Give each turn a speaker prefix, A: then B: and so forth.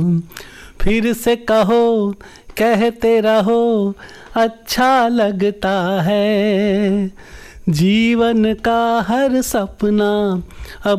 A: फिर से कहो, कहते रहो, अच्छा लगता है। जीवन का हर सपना अब